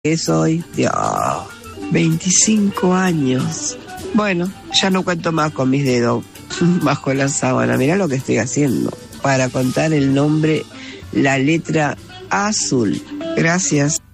es hoy? Dios, 25 años. Bueno, ya no cuento más con mis dedos bajo la sábana. Mirá lo que estoy haciendo para contar el nombre, la letra azul. Gracias.